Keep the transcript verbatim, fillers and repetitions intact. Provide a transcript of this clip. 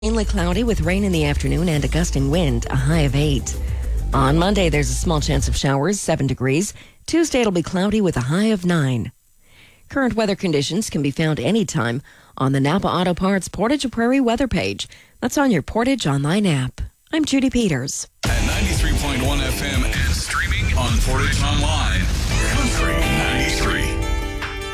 Mainly cloudy with rain in the afternoon and a gusting wind, a high of eight. On Monday, there's a small chance of showers, seven degrees. Tuesday, it'll be cloudy with a high of nine. Current weather conditions can be found anytime on the Napa Auto Parts Portage Prairie weather page. That's on your Portage Online app. I'm Judy Peters. At ninety-three point one F M and streaming on Portage Online. Country